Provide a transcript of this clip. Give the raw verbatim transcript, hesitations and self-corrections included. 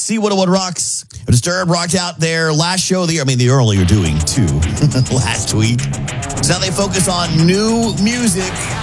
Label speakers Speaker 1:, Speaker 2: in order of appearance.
Speaker 1: C one oh one Rocks. Disturbed rocked out their last show of the year. I mean, the earlier doing two last week. So now they focus on new music